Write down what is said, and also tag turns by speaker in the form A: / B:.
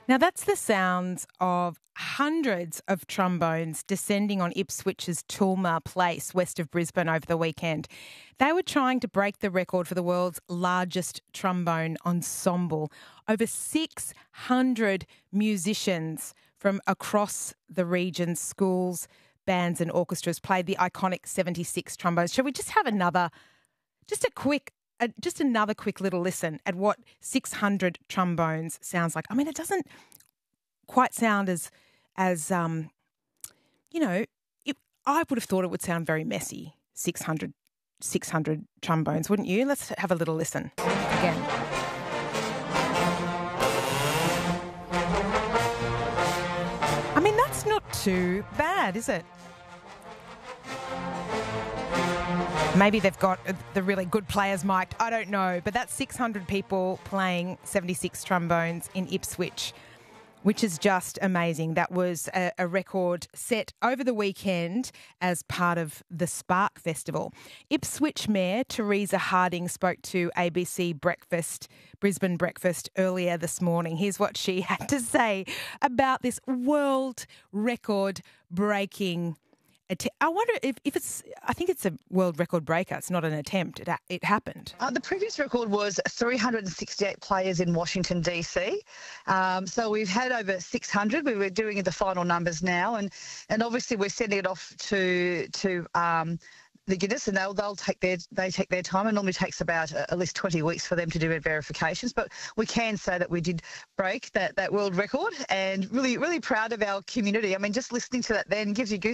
A: Now, that's the sounds of hundreds of trombones descending on Ipswich's Tulma Place, west of Brisbane, over the weekend. They were trying to break the record for the world's largest trombone ensemble. Over 600 musicians from across the region, schools, bands and orchestras played the iconic 76 trombones. Shall we just have another quick little listen at what 600 trombones sounds like? I mean, it doesn't quite sound as I would have thought it would sound very messy, 600 trombones, wouldn't you? Let's have a little listen again. I mean, that's not too bad, is it? Maybe they've got the really good players mic'd. I don't know. But that's 600 people playing 76 trombones in Ipswich, which is just amazing. That was a record set over the weekend as part of the Spark Festival. Ipswich Mayor Teresa Harding spoke to ABC Brisbane Breakfast earlier this morning. Here's what she had to say about this world record breaking. I wonder if it's. I think it's a world record breaker. It's not an attempt. It happened.
B: The previous record was 368 players in Washington DC. So we've had over 600. We were doing the final numbers now, and obviously we're sending it off to the Guinness, and they take their time. It normally takes about at least 20 weeks for them to do their verifications. But we can say that we did break that world record, and really, really proud of our community. I mean, just listening to that then gives you goosebumps.